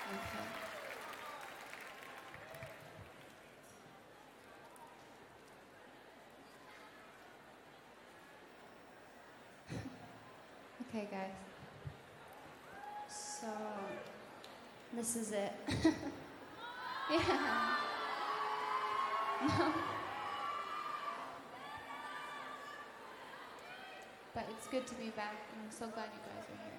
Okay. Okay, guys. So, this is it. Yeah. No. But it's good to be back. I'm so glad you guys are here.